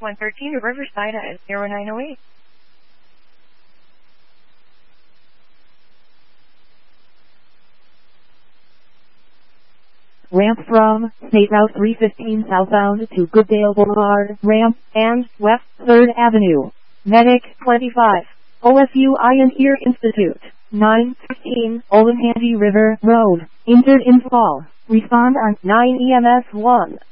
113 Riverside at 0908. Ramp from State Route 315 southbound to Goodale Boulevard, ramp, and west 3rd Avenue. Medic 25. OSU Iron Ear Institute. 915 Olentangy River Road. Injured in fall. Respond on 9 EMS 1.